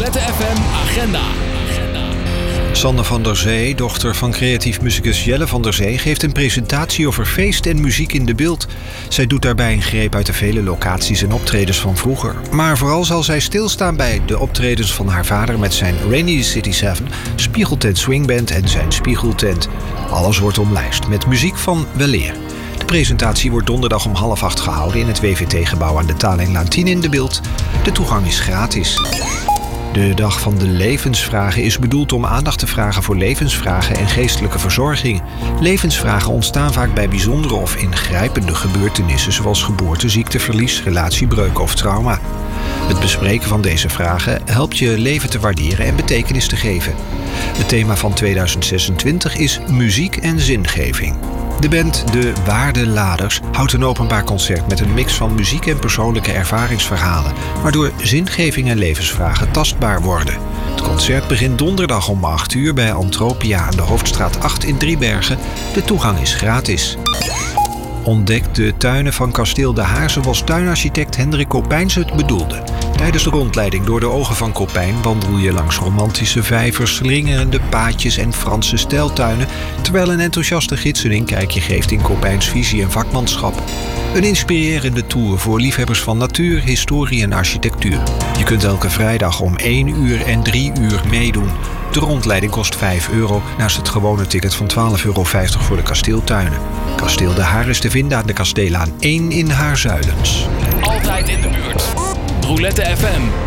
Roulette FM Agenda. Sanne van der Zee, dochter van creatief muzikus Jelle van der Zee, geeft een presentatie over feest en muziek in de beeld. Zij doet daarbij een greep uit de vele locaties en optredens van vroeger. Maar vooral zal zij stilstaan bij de optredens van haar vader met zijn Rainy City 7, Spiegeltent Swingband en zijn Spiegeltent. Alles wordt omlijst met muziek van weleer. De presentatie wordt donderdag om 7:30 gehouden in het WVT-gebouw aan de Talinglaan 10 in de beeld. De toegang is gratis. De Dag van de Levensvragen is bedoeld om aandacht te vragen voor levensvragen en geestelijke verzorging. Levensvragen ontstaan vaak bij bijzondere of ingrijpende gebeurtenissen zoals geboorte, ziekteverlies, relatiebreuk of trauma. Het bespreken van deze vragen helpt je leven te waarderen en betekenis te geven. Het thema van 2026 is muziek en zingeving. De band De Waardeladers houdt een openbaar concert met een mix van muziek en persoonlijke ervaringsverhalen, waardoor zingeving en levensvragen tastbaar worden. Het concert begint donderdag om 8:00 bij Antropia aan de Hoofdstraat 8 in Driebergen. De toegang is gratis. Ontdek de tuinen van Kasteel De Haar zoals tuinarchitect Hendrik Kopijns het bedoelde. Tijdens de rondleiding door de ogen van Kopijn wandel je langs romantische vijvers, slingerende paadjes en Franse stijltuinen, terwijl een enthousiaste gids een inkijkje geeft in Kopijns visie en vakmanschap. Een inspirerende tour voor liefhebbers van natuur, historie en architectuur. Je kunt elke vrijdag om 1:00 en 3:00 meedoen. De rondleiding kost €5 naast het gewone ticket van €12,50 voor de kasteeltuinen. Kasteel De Haar is te vinden aan de Kasteelaan 1 in Haarzuilens. Altijd in de buurt. Roulette FM.